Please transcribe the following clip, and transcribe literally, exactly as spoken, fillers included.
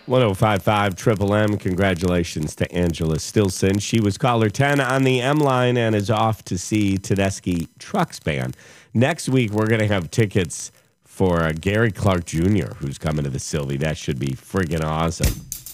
one oh five point five Triple M. Congratulations to Angela Stilson. She was caller ten on the M line and is off to see Tedeschi Trucks Band. Next week, we're going to have tickets for uh, Gary Clark Junior, who's coming to the Sylvie. That should be friggin' awesome.